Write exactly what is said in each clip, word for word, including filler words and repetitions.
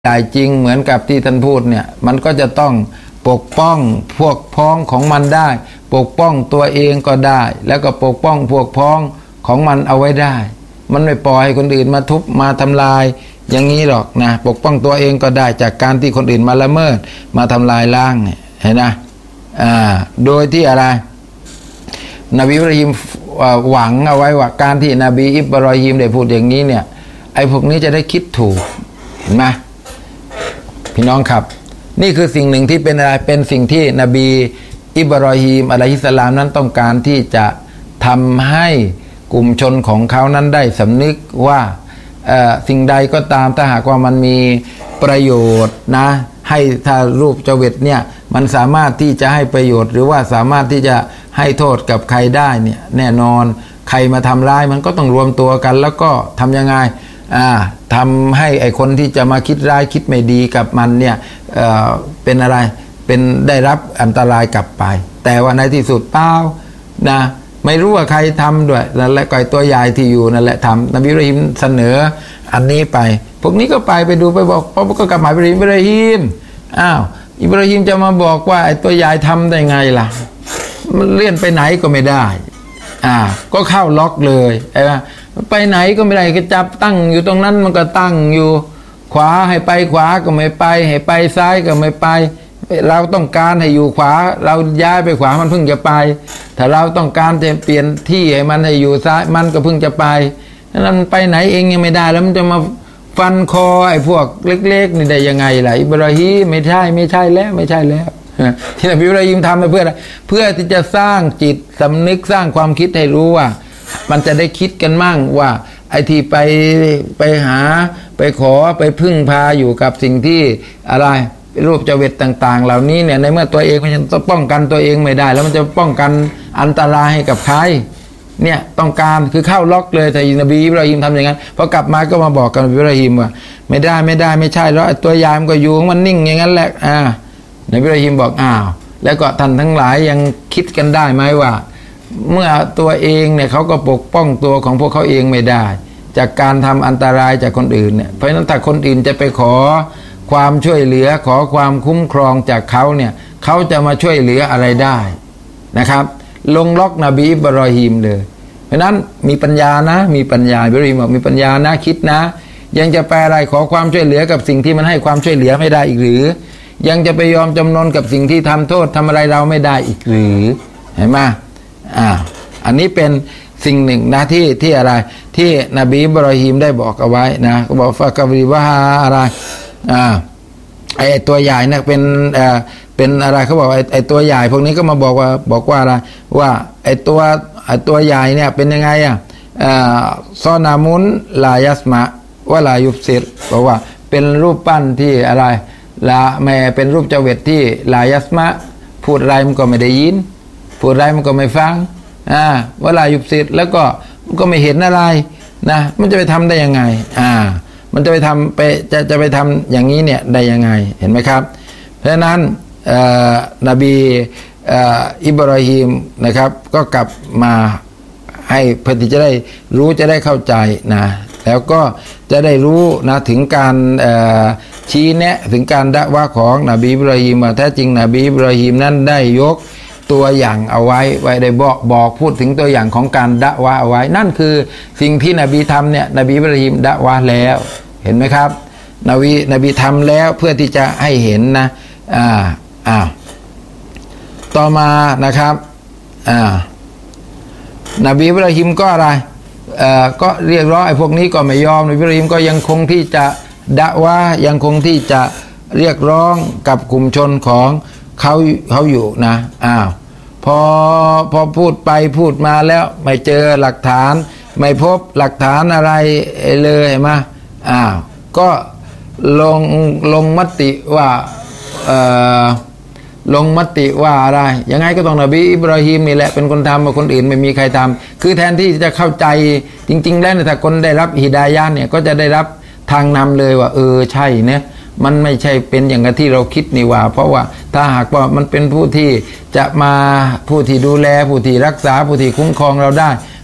ใหญ่จริงเหมือนกับที่ท่านพูดเนี่ยมันก็จะต้องปกป้องพวกพ้องของมันได้ปกป้องตัวเองก็ได้แล้วก็ปกป้องพวกพ้องของมันเอาไว้ได้มันไม่ปล่อยให้คนอื่นมาทุบมาทำลายอย่างนี้หรอกนะปกป้องตัวเองก็ได้จากการที่คนอื่นมาละเมิดมาทำลายล้างเนี่ยเห็นนะอ่าโดยที่อะไรนบีอิบราฮิมหวังเอาไว้ว่าการที่นบีอิบราฮิมได้พูดอย่างนี้เนี่ยไอ้พวกนี้จะได้คิดถูกเห็นไหมพี่น้องครับนี่คือสิ่งหนึ่งที่เป็นอะไรเป็นสิ่งที่นบีอิบราฮิมอะลัยฮิสสลามนั้นต้องการที่จะทำให้กลุ่มชนของเขานั้นได้สำนึกว่าสิ่งใดก็ตามถ้าหากว่ามันมีประโยชน์นะให้ถ้ารูปเจวิตเนี่ยมันสามารถที่จะให้ประโยชน์หรือว่าสามารถที่จะให้โทษกับใครได้เนี่ยแน่นอนใครมาทำร้ายมันก็ต้องรวมตัวกันแล้วก็ทำยังไงอ่าทำให้ไอคนที่จะมาคิดร้ายคิดไม่ดีกับมันเนี่ยเอ่อเป็นอะไรเป็นได้รับอันตรายกลับไปแต่ว่าในที่สุดเปล่านะไม่รู้ว่าใครทำด้วยนั่นแหละก่อยตัวใหญ่ที่อยู่นั่นแหละทำนบีอิบราฮิมเสนออันนี้ไปพวกนี้ก็ไปไปดูไปบอกเพราะก็กลับมาอิบราฮิมอิบราฮิมอ้าวอิบราฮิมจะมาบอกว่าไอ้ตัวใหญ่ทำได้ไงล่ะมันเลื่อนไปไหนก็ไม่ได้อ่าก็เข้าล็อกเลยไอ้ว่าไปไหนก็ไม่ได้ก็จับตั้งอยู่ตรงนั้นมันก็ตั้งอยู่ขวาให้ไปขวาก็ไม่ไปให้ไปซ้ายก็ไม่ไปเราต้องการให้อยู่ขวาเราย้ายไปขวามันเพิ่งจะไปถ้าเราต้องการจะเปลี่ยนที่ให้มันให้อยู่ซ้ายมันก็เพิ่งจะไปนั้นไปไหนเองยังไม่ได้แล้วมันจะมาฟันคอไอ้พวกเล็กๆนี่ได้ยังไงล่ะอิบราฮิมไม่ใช่ไม่ใช่แล้วไม่ใช่แล้วที่นบีอิบราฮิมทำไปเพื่ออะไรเพื่อที่จะสร้างจิตสำนึกสร้างความคิดให้รู้ว่ามันจะได้คิดกันมั่งว่าไอ้ที่ไปไปหาไปขอไปพึ่งพาอยู่กับสิ่งที่อะไรรูปเจวิตต่างๆเหล่านี้เนี่ยในเมื่อตัวเองมันจะป้องกันตัวเองไม่ได้แล้วมันจะป้องกันอันตรายให้กับใครเนี่ยต้องการคือเข้าล็อกเลยแต่นบีอิบราฮิมทำอย่างนั้นพอกลับมาก็มาบอกกับนบีอิบราฮิมว่าไม่ได้ไม่ได้ไม่ใช่แล้วตัวยามก็อยู่มันนิ่งอย่างนั้นแหละอ่านบีอิบราฮิมบอกอ้าวแล้วก็ท่านทั้งหลายยังคิดกันได้ไหมว่าเมื่อตัวเองเนี่ยเขาก็ปกป้องตัวของพวกเขาเองไม่ได้จากการทำอันตรายจากคนอื่นเนี่ยเพราะฉะนั้นถ้าคนอื่นจะไปขอความช่วยเหลือขอความคุ้มครองจากเขาเนี่ยเขาจะมาช่วยเหลืออะไรได้นะครับลงล็อกนบีอิบราฮิมเลยเพราะนั้นมีปัญญานะมีปัญญาอิบราฮิมบอกมีปัญญานะคิดนะยังจะไปอะไรขอความช่วยเหลือกับสิ่งที่มันให้ความช่วยเหลือไม่ได้อีกหรือยังจะไปยอมจำนนกับสิ่งที่ทำโทษทำอะไรเราไม่ได้อีกหรือเห็นไหมอ่าอันนี้เป็นสิ่งหนึ่งนะที่ที่อะไรที่นบีอิบราฮิมได้บอกเอาไว้นะก็บอกฟะกะบิวะฮาอะไรอ่าไอตัวใหญ่เนี่ยเป็นเอ่อเป็นอะไรเขาบอกไอไอตัวใหญ่พวกนี้ก็มาบอกว่าบอกว่าอะไรว่าไอตัวไอตัวใหญ่เนี่ยเป็นยังไงอ่ะอ่าซอนามุนลายัสมะวะลายุบซิรบอกว่าเป็นรูปปั้นที่อะไรละแม่เป็นรูปเจวิตที่ลายัสมะพูดอะไรมันก็ไม่ได้ยินพูดอะไรมันก็ไม่ฟังอ่าวะลายุบซิรแล้วก็มันก็ไม่เห็นอะไรนะมันจะไปทำได้ยังไงอ่ามันจะไปทำไปจะจะไปทำอย่างนี้เนี่ยได้ยังไงเห็นไหมครับเพราะฉะนั้นนบีอิบราฮิมนะครับก็กลับมาให้เพื่อที่จะได้รู้จะได้เข้าใจนะแล้วก็จะได้รู้นะถึงการชี้แนะถึงการดะวะของนบีอิบราฮิมว่าแท้จริงนบีอิบราฮิมนั้นได้ยกตัวอย่างเอาไว้ไว้ได้บอกบอกพูดถึงตัวอย่างของการดะวะเอาไว้นั่นคือสิ่งที่นบีทำเนี่ยนบีอิบราฮิมดะวะแล้วเห็นไหมครับนบีนบีทำแล้วเพื่อที่จะให้เห็นนะอ่าอ่าต่อมานะครับอ่านบีอิบราฮิมก็อะไรเอ่อก็เรียกร้องไอ้พวกนี้ก็ไม่ยอมนบีอิบราฮิมก็ยังคงที่จะดะวะยังคงที่จะเรียกร้องกับกลุ่มชนของเขาเขาอยู่นะอ้าวพอพอพูดไปพูดมาแล้วไม่เจอหลักฐานไม่พบหลักฐานอะไรเลยเห็นไหมอ้าวก็ลงลงมติว่าเอ่อลงมติว่าอะไรยังไงก็ต้องนบีอิบราฮิมนี่แหละเป็นคนทำมาคนอื่นไม่มีใครทำคือแทนที่จะเข้าใจจริงๆแล้วถ้าคนได้รับฮิดายะห์เนี่ยก็จะได้รับทางนำเลยว่าเออใช่เนี่ยมันไม่ใช่เป็นอย่างที่เราคิดนี่ว่าเพราะว่าถ้าหากว่ามันเป็นผู้ที่จะมาผู้ที่ดูแลผู้ที่รักษาผู้ที่คุ้มครองเราได้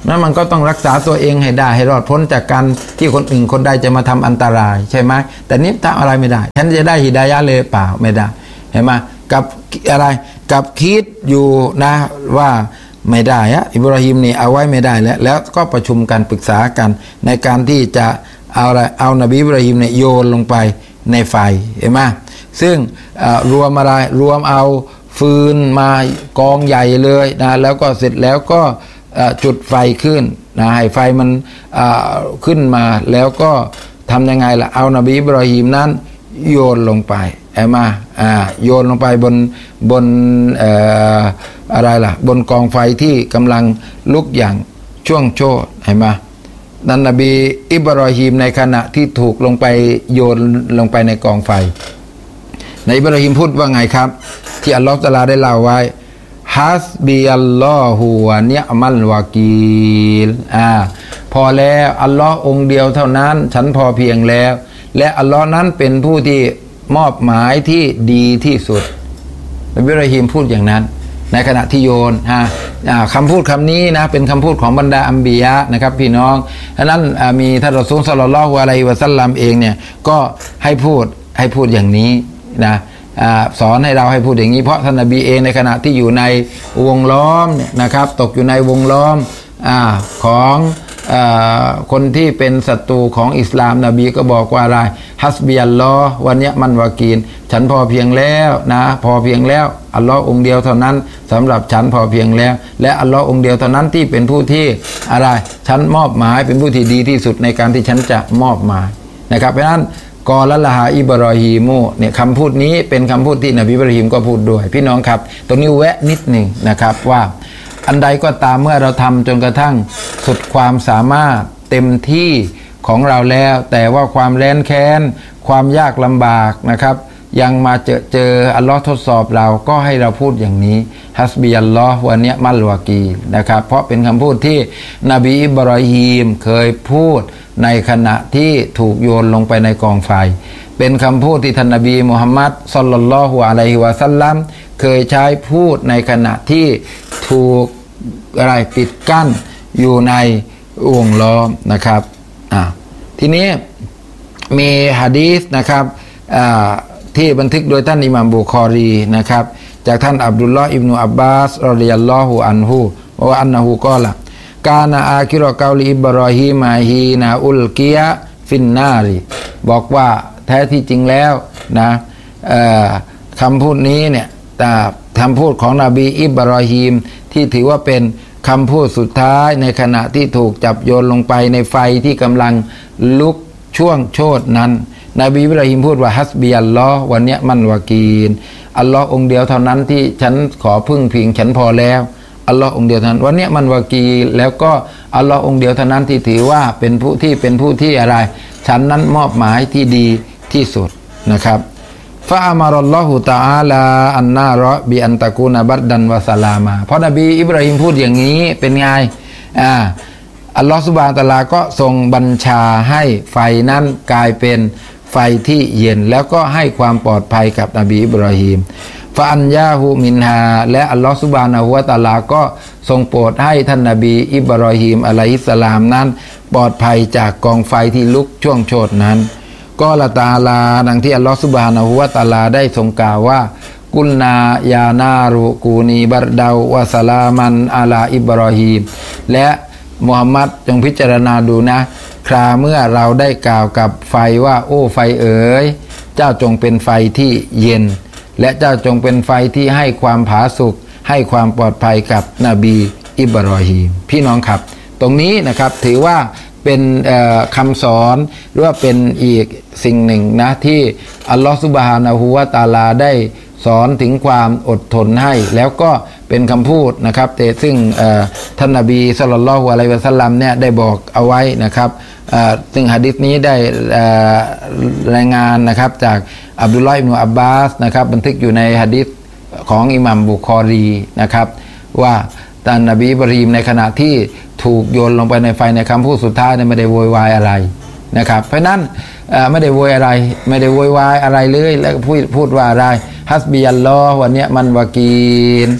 นั้นมันก็ต้องรักษาตัวเองให้ได้ให้รอดพ้นจากการที่คนอื่นคนใดจะมาทำอันตรายใช่ไหมแต่นี้ทำอะไรไม่ได้ฉันจะได้ฮิดายะห์เลยเปล่าไม่ได้เห็นไหมกับอะไรกับคิดอยู่นะว่าไม่ได้อะอิบราฮิมนี่เอาไว้ไม่ได้แล้วแล้วก็ประชุมกันปรึกษากันในการที่จะเอาอะไรเอานบีอิบราฮิมเนี่ยโยนลงไปในไฟเห็นไหมซึ่งรวมอะไรรวมเอาฟืนมากองใหญ่เลยนะแล้วก็เสร็จแล้วก็จุดไฟขึ้นนะให้ไฟมันขึ้นมาแล้วก็ทำยังไงล่ะเอานบีอิบราฮิมนั้นโยนลงไปเห็นไหมอ่าโยนลงไปบนบนเอ่ออะไรล่ะบนกองไฟที่กำลังลุกอย่างช่วงโชติเห็นไหมนั้นนบีอิบราฮิมในขณะที่ถูกลงไปโยนลงไปในกองไฟในอิบราฮิมพูดว่าไงครับที่อัลลอฮฺตะอาลาได้เล่าไว้ฮัสบีอัลลอฮุวะนิอ์มัลวะกีลอ่าพอแล้วอัลลอฮ์องค์เดียวเท่านั้นฉันพอเพียงแล้วและอัลลอฮ์นั้นเป็นผู้ที่มอบหมายที่ดีที่สุดนบีอิบราฮิมพูดอย่างนั้นในขณะที่โยนฮะคำพูดคำนี้นะเป็นคำพูดของบรรดาอัมบียะนะครับพี่น้องฉะนั้นมีท่านรอซูลศ็อลลัลลอฮุอะลัยฮิวะซัลลัมเองเนี่ยก็ให้พูดให้พูดอย่างนี้นะสอนให้เราให้พูดอย่างนี้เพราะท่านนบีเองในขณะที่อยู่ในวงล้อมเนี่ยนะครับตกอยู่ในวงล้อมอ่าของอ่าคนที่เป็นศัตรูของอิสลามนบีก็บอกว่าอะไรฮัสบีอัลลอฮ์วันนี้มันวากีนฉันพอเพียงแล้วนะพอเพียงแล้วอัลลอฮ์องเดียวเท่านั้นสำหรับฉันพอเพียงแล้วและอัลลอฮ์องเดียวเท่านั้นที่เป็นผู้ที่อะไรฉันมอบหมายเป็นผู้ที่ดีที่สุดในการที่ฉันจะมอบหมายนะครับเพราะฉะนั้นกอละละฮาอิบรอฮีมูเนี่ยคำพูดนี้เป็นคำพูดที่นบีอิบราฮิมก็พูดด้วยพี่น้องครับตรงนี้แวะนิดหนึ่งนะครับว่าอันใดก็ตามเมื่อเราทำจนกระทั่งสุดความสามารถเต็มที่ของเราแล้วแต่ว่าความแร้นแค้นความยากลำบากนะครับยังมาเจอเจออัลลอฮ์ทดสอบเราก็ให้เราพูดอย่างนี้ฮัสบีอัลลอฮ์วันนี้มัลวากีนะครับเพราะเป็นคำพูดที่นบีอิบราฮิมเคยพูดในขณะที่ถูกโยนลงไปในกองไฟเป็นคำพูดที่ท่านนบีมุฮัมมัดศ็อลลัลลอฮุอะลัยฮิวะซัลลัมเคยใช้พูดในขณะที่ถูกอะไรปิดกั้นอยู่ในวงล้อมนะครับอ่าทีนี้มีหะดีษนะครับอ่าที่บันทึกโดยท่านอิหม่ามบุคอรีนะครับจากท่านอับดุลลอฮ์อิบนุอับบาสรอฎิยัลลอฮุอันฮุว่าอันนะฮูกอละกานะอาคิรอกาลิอิบรอฮีมาฮีนาอุลกิยะฟินนารีบอกว่าแท้ที่จริงแล้วนะคำพูดนี้เนี่ยแต่คำพูดของนบีอิบรอฮีมที่ถือว่าเป็นคำพูดสุดท้ายในขณะที่ถูกจับโยนลงไปในไฟที่กำลังลุกช่วงโชตินั้นนบีอิบราฮิมพูดว่าฮัสบีอัลลอฮ์วันนี้มันวากีนอัลลอฮ์องเดียวเท่านั้นที่ฉันขอพึ่งพิงฉันพอแล้วอัลลอฮ์องเดียวเท่านั้นวันนี้มันวากีแล้วก็อัลลอฮ์องเดียวเท่านั้นที่ถือว่าเป็นผู้ที่เป็นผู้ที่อะไรฉันนั้นมอบหมายที่ดีที่สุดนะครับฟะอามารัลลอฮุตะอาลาอันนารอบิอันตะกูนบัดดันวะสลามาเพราะนบีอิบราฮิมพูดอย่างนี้เป็นไงอ่าอัลลอฮฺซุบฮานะฮูวะตะอาลาก็ทรงบัญชาให้ไฟนั้นกลายเป็นไฟที่เย็นแล้วก็ให้ความปลอดภัยกับนบีอิบราฮิมฟะอันยาฮูมินฮาและอัลลอฮฺซุบฮานะฮูวะตะอาลาก็ทรงโปรดให้ท่านนบีอิบราฮิมอะลัยฮิสสลามนั้นปลอดภัยจากกองไฟที่ลุกช่วงโชตินั้นก็ละตาลาดังที่อัลลอฮฺซุบฮานะฮูวะตะอาลาได้ทรงกล่าวว่ากุลนายานารุกูนีบัรดาววะสลามันอาลาอิบราฮิมและมุฮัมมัดจงพิจารณาดูนะคราเมื่อเราได้กล่าวกับไฟว่าโอ้ไฟเอ๋ยเจ้าจงเป็นไฟที่เย็นและเจ้าจงเป็นไฟที่ให้ความผาสุกให้ความปลอดภัยกับนบีอิบราฮิมพี่น้องครับตรงนี้นะครับถือว่าเป็นคำสอนหรือว่าเป็นอีกสิ่งหนึ่งนะที่อัลลอฮฺซุบฮานะฮูวะตะอาลาได้สอนถึงความอดทนให้แล้วก็เป็นคำพูดนะครับแต่ซึ่งท่านนบีศ็อลลัลลอฮุอะลัยฮิวะซัลลัมเนี่ยได้บอกเอาไว้นะครับซึ่งหะดีษนี้ได้รายงานนะครับจากอับดุลลอฮ์อิบนุอับบาสนะครับบันทึกอยู่ในหะดีษของอิหม่ามบุคอรีนะครับว่าท่านนบีอิบราฮิมในขณะที่ถูกโยนลงไปในไฟในคำพูดสุดท้ายเนี่ยไม่ได้โวยวายอะไรนะครับเพราะนั้นไม่ได้โวยอะไรไม่ได้โวยวายอะไรเลยแล้วพูดพูดว่าอะไรฮัสบีอัลลอฮ์วันนี้มันวากีน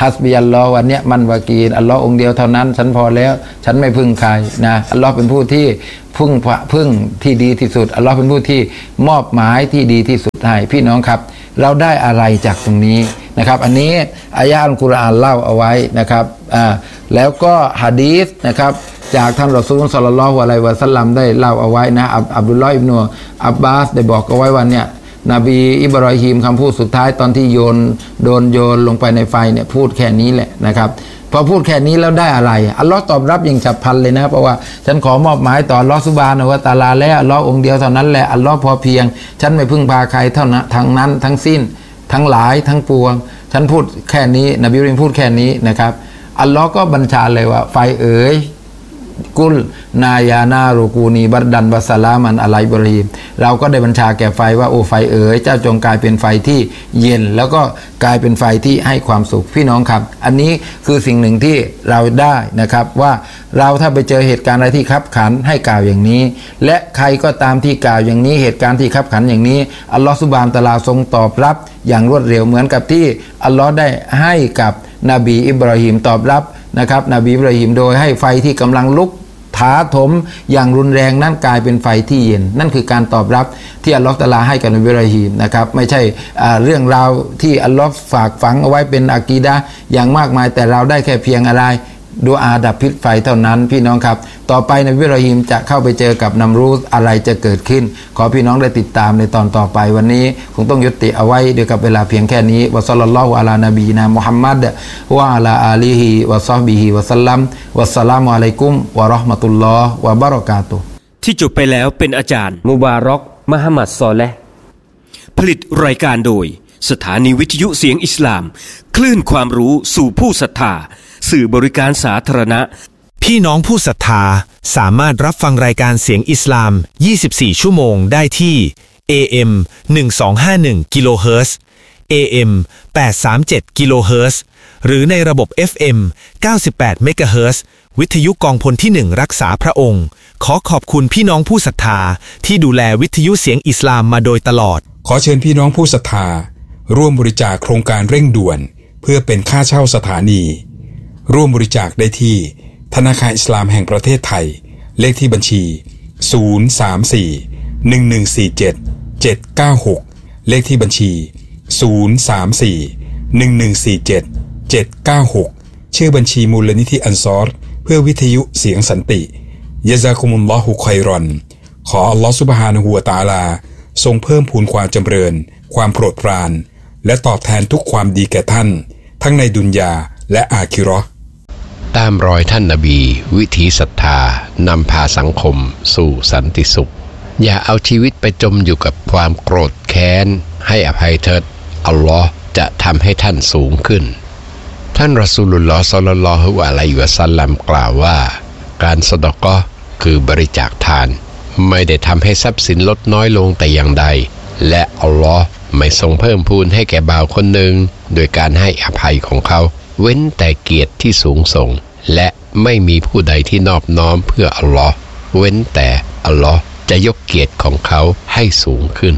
ฮัสบีอัลลอฮ์วันเนี้ยมันวากีนอัลลอฮ์องเดียวเท่านั้นฉันพอแล้วฉันไม่พึ่งใครนะอัลลอฮ์เป็นผู้ที่พึ่งพึ่งที่ดีที่สุดอัลลอฮ์เป็นผู้ที่มอบหมายที่ดีที่สุดให้พี่น้องครับเราได้อะไรจากตรงนี้นะครับอันนี้อายะห์อัลกุรอานเล่าเอาไว้นะครับอ่าแล้วก็หะดีษนะครับจากท่านรอซูลศ็อลลัลลอฮุอะลัยฮิวะซัลลัมได้เล่าเอาไว้นะอับดุลลอฮ์อิบนุอับบาสได้บอกเอาไว้ว่าเนี่ยนบีอิบรอฮีมคำพูดสุดท้ายตอนที่โยนโดนโยนลงไปในไฟเนี่ยพูดแค่นี้แหละนะครับพอพูดแค่นี้แล้วได้อะไรอัลลอฮ์ตอบรับอย่างฉับพลันเลยนะเพราะว่าฉันขอมอบหมายต่ออัลลอฮ์ซุบฮานะฮูวะตะอาลาแล้วอัลลอฮ์องเดียวเท่านั้นแหละอัลลอฮ์พอเพียงฉันไม่พึ่งพาใครเท่านั้นทั้งนั้นทั้งสิ้นทั้งหลายทั้งปวงฉันพูดแค่นี้นบีอิบรอฮีมพูดแค่นี้นะครับอัลลอฮ์ก็บัญชาเลยว่าไฟเอ๋ยกุลนายานารูกูนีบัดดันบัสลามันอะลัยอิบรอฮีมเราก็ได้บัญชาแก่ไฟว่าโอ้ไฟเอ๋ยเจ้าจงกลายเป็นไฟที่เย็นแล้วก็กลายเป็นไฟที่ให้ความสุขพี่น้องครับอันนี้คือสิ่งหนึ่งที่เราได้นะครับว่าเราถ้าไปเจอเหตุการณ์อะไรที่คับขันให้กล่าวอย่างนี้และใครก็ตามที่กล่าวอย่างนี้เหตุการณ์ที่คับขันอย่างนี้อัลลอฮฺซุบฮานะฮูวะตะอาลาทรงตอบรับอย่างรวดเร็วเหมือนกับที่อัลลอฮฺได้ให้กับนบีอิบราฮิมตอบรับนะครับนบีอิบราฮิมโดยให้ไฟที่กำลังลุกถาถมอย่างรุนแรงนั้นกลายเป็นไฟที่เย็นนั่นคือการตอบรับที่อัลลอฮฺตะอาลาให้กับนบีอิบราฮิมนะครับไม่ใช่เรื่องราวที่อัลลอฮฺฝากฝังเอาไว้เป็นอากีดะห์อย่างมากมายแต่เราได้แค่เพียงอะไรดุอาดับพิษไฟเท่านั้นพี่น้องครับต่อไปนบีอิบราฮิมจะเข้าไปเจอกับนัมรูซอะไรจะเกิดขึ้นขอพี่น้องได้ติดตามในตอนต่อไปวันนี้คงต้องยุติเอาไว้ด้วยกับเวลาเพียงแค่นี้วะศ็อลลัลลอฮุอะลานบีนะมุฮัมมัดวะอะลาอาลีฮิวะศอฮบิฮิวะซัลลัมวัสสลามุอะลัยกุมวะเราะห์มะตุลลอฮ์วะบะเราะกาตุฮ์ที่จบไปแล้วเป็นอาจารย์มุบารอกมหมัดซอเลห์ผลิตรายการโดยสถานีวิทยุเสียงอิสลามคลื่นความรู้สู่ผู้ศรัทธาสื่อบริการสาธารณะพี่น้องผู้ศรัทธาสามารถรับฟังรายการเสียงอิสลามยี่สิบสี่ชั่วโมงได้ที่ เอ เอ็ม หนึ่งสองห้าหนึ่ง กิโลเฮิรตซ์ เอ เอ็ม แปดสามเจ็ด กิโลเฮิรตซ์หรือในระบบ เอฟ เอ็ม เก้าสิบแปด เมกะเฮิรตซ์วิทยุกองพลที่หนึ่งรักษาพระองค์ขอขอบคุณพี่น้องผู้ศรัทธาที่ดูแลวิทยุเสียงอิสลามมาโดยตลอดขอเชิญพี่น้องผู้ศรัทธาร่วมบริจาคโครงการเร่งด่วนเพื่อเป็นค่าเช่าสถานีร่วมบริจาคได้ที่ธนาคารอิสลามแห่งประเทศไทยเลขที่บัญชีศูนย์ สาม สี่ หนึ่ง หนึ่ง สี่ เจ็ด เจ็ด เก้า หกเลขที่บัญชีศูนย์ สาม สี่ หนึ่ง หนึ่ง สี่ เจ็ด เจ็ด เก้า หกชื่อบัญชีมูลนิธิอันซอรเพื่อวิทยุเสียงสันติยะซากุมุลลอฮุค็อยรอนขออัลลอฮฺซุบฮานะฮูวะตะอาลาทรงเพิ่มพูนความจำเริญความโปรดปรานและตอบแทนทุกความดีแก่ท่านทั้งในดุนยาและอาคิเราะห์ตามรอยท่านนบีวิถีศรัทธานำพาสังคมสู่สันติสุขอย่าเอาชีวิตไปจมอยู่กับความโกรธแค้นให้อภัยเถิดอัลลอฮ์จะทำให้ท่านสูงขึ้นท่านรอซูลุลลอฮ์ ศ็อลลัลลอฮุอะลัยฮิวะซัลลัมกล่าวว่าการสะดะกอฮ์คือบริจาคทานไม่ได้ทำให้ทรัพย์สินลดน้อยลงแต่อย่างใดและอัลลอฮ์ไม่ทรงเพิ่มพูนให้แก่บ่าวคนหนึ่งโดยการให้อภัยของเขาเว้นแต่เกียรติที่สูงส่งและไม่มีผู้ใดที่นอบน้อมเพื่ออัลลอฮ์เว้นแต่อัลลอฮ์จะยกเกียรติของเขาให้สูงขึ้น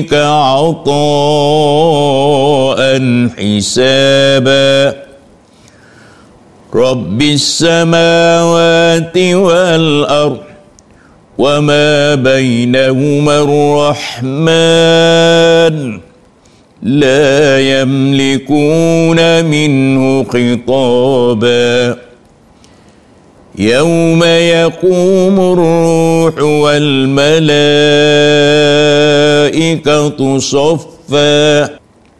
رب السماوات والأرض وما بينهما الرحمن لا يملكون منه خطابا يوم يقوم الروح والملائكة صفا